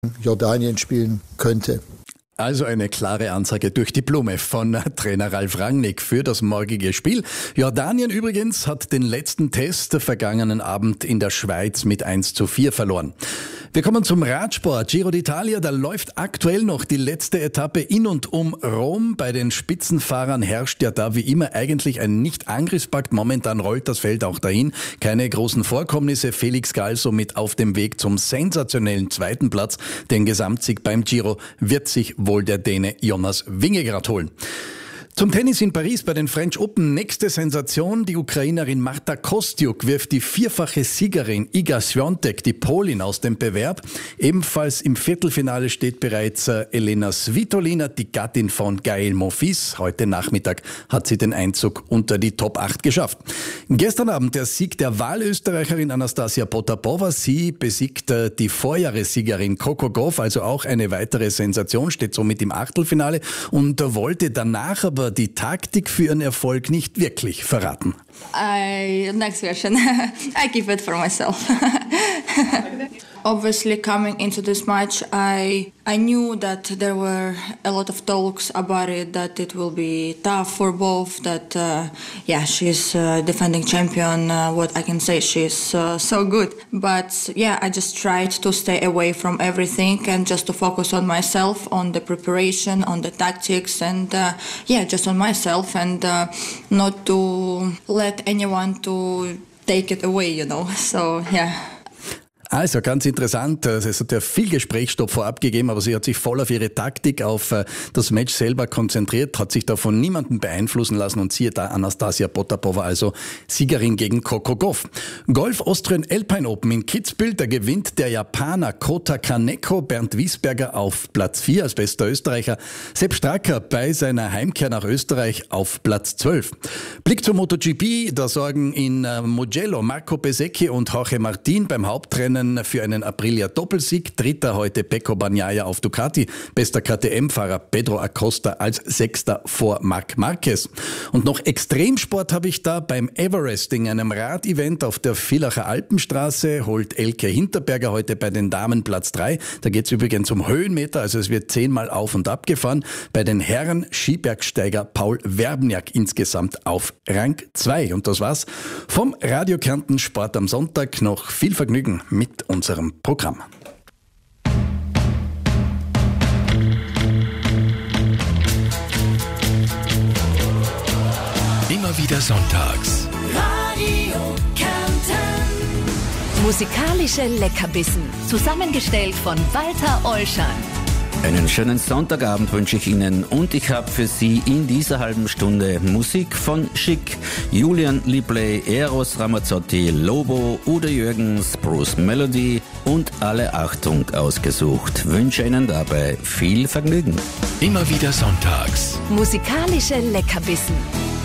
Jordanien spielen könnte. Also eine klare Ansage durch die Blume von Trainer Ralf Rangnick für das morgige Spiel. Jordanien übrigens hat den letzten Test vergangenen Abend in der Schweiz mit 1:4 verloren. Wir kommen zum Radsport. Giro d'Italia, da läuft aktuell noch die letzte Etappe in und um Rom. Bei den Spitzenfahrern herrscht ja da wie immer eigentlich ein Nicht-Angriffspakt. Momentan rollt das Feld auch dahin. Keine großen Vorkommnisse. Felix Gall somit auf dem Weg zum sensationellen zweiten Platz. Den Gesamtsieg beim Giro wird sich wohl der Däne Jonas Vingegaard holen. Zum Tennis in Paris bei den French Open. Nächste Sensation. Die Ukrainerin Marta Kostyuk wirft die vierfache Siegerin Iga Świątek, die Polin, aus dem Bewerb. Ebenfalls im Viertelfinale steht bereits Elena Svitolina, die Gattin von Gael Monfils. Heute Nachmittag hat sie den Einzug unter die Top 8 geschafft. Gestern Abend der Sieg der Wahlösterreicherin Anastasia Potapova. Sie besiegt die Vorjahressiegerin Coco Gauff, also auch eine weitere Sensation, steht somit im Achtelfinale und wollte danach aber die Taktik für ihren Erfolg nicht wirklich verraten. Next question. I keep it for myself. Obviously, coming into this match, I knew that there were a lot of talks about it, that it will be tough for both, that, she's defending champion. What I can say, she's so good. But, I just tried to stay away from everything and just to focus on myself, on the preparation, on the tactics, and, just on myself, and not to let anyone to take it away, So, Also ganz interessant, es hat ja viel Gesprächsstoff vorab gegeben, aber sie hat sich voll auf ihre Taktik, auf das Match selber konzentriert, hat sich da von niemandem beeinflussen lassen und siehe da Anastasia Potapova, also Siegerin gegen Coco Gauff. Golf Austrian Alpine Open in Kitzbühel, da gewinnt der Japaner Kota Kaneko, Bernd Wiesberger auf Platz 4 als bester Österreicher, Sepp Stracker bei seiner Heimkehr nach Österreich auf Platz 12. Blick zur MotoGP, da sorgen in Mugello Marco Bezzecchi und Jorge Martin beim Hauptrennen für einen Aprilia-Doppelsieg. Dritter heute Pecco Bagnaia auf Ducati. Bester KTM-Fahrer Pedro Acosta als Sechster vor Marc Marquez. Und noch Extremsport habe ich da beim Everesting, einem Radevent auf der Villacher Alpenstraße, holt Elke Hinterberger heute bei den Damen Platz 3. Da geht es übrigens um Höhenmeter, also es wird 10-mal auf und ab gefahren. Bei den Herren Skibergsteiger Paul Werbniak insgesamt auf Rang 2. Und das war's vom Radio Kärnten Sport am Sonntag. Noch viel Vergnügen mit unserem Programm. Immer wieder sonntags. Radio Kärnten. Musikalische Leckerbissen. Zusammengestellt von Walter Ollschan. Einen schönen Sonntagabend wünsche ich Ihnen und ich habe für Sie in dieser halben Stunde Musik von Chic, Julian Lipley, Eros Ramazzotti, Lobo, Udo Jürgens, Bruce Melody und alle Achtung ausgesucht. Wünsche Ihnen dabei viel Vergnügen. Immer wieder sonntags. Musikalische Leckerbissen.